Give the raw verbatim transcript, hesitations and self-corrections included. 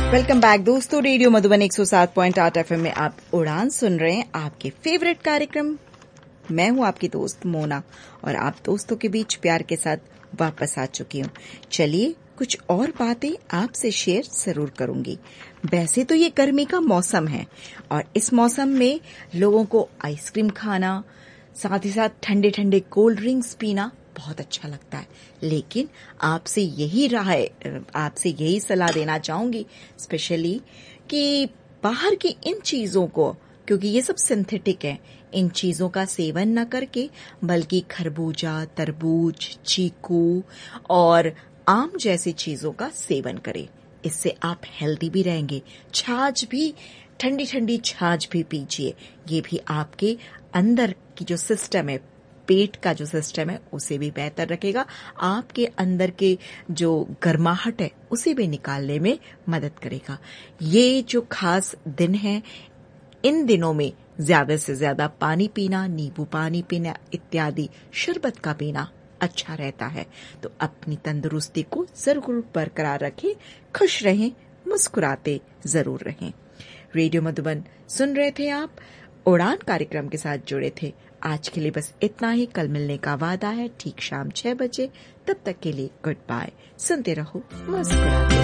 Welcome back दोस्तों, radio Madhuban एक सौ सात पॉइंट आठ एफएम में आप उड़ान सुन रहे हैं, आपके फेवरेट कार्यक्रम। मैं हूं आपकी दोस्त मोना और आप दोस्तों के बीच प्यार के साथ वापस आ चुकी हूं। चलिए कुछ और बातें आपसे शेयर जरूर करूंगी। वैसे तो ये गर्मी का मौसम है और इस मौसम में लोगों को आइसक्रीम खाना, साथ ही साथ ठंडे ठंडे कोल्ड ड्रिंक्स पीना बहुत अच्छा लगता है। लेकिन आपसे यही राय आपसे यही सलाह देना चाहूंगी स्पेशली कि बाहर की इन चीजों को, क्योंकि ये सब सिंथेटिक है, इन चीजों का सेवन न करके बल्कि खरबूजा, तरबूज, चीकू और आम जैसी चीजों का सेवन करें। इससे आप हेल्दी भी रहेंगे। छाछ भी, ठंडी ठंडी छाछ भी पीजिए। ये भी आपके अंदर की जो सिस्टम है, पेट का जो सिस्टम है, उसे भी बेहतर रखेगा। आपके अंदर के जो गर्माहट है उसे भी निकालने में मदद करेगा। ये जो खास दिन है, इन दिनों में ज्यादा से ज्यादा पानी पीना, नींबू पानी पीना इत्यादि शरबत का पीना अच्छा रहता है। तो अपनी तंदुरुस्ती को जरूर बरकरार रखें, खुश रहें, मुस्कुराते जरूर रहें। रेडियो मधुबन सुन रहे थे आप, उड़ान कार्यक्रम के साथ जुड़े थे। आज के लिए बस इतना ही। कल मिलने का वादा है ठीक शाम छह बजे। तब तक के लिए गुड बाय। सुनते रहो, मुस्कुराते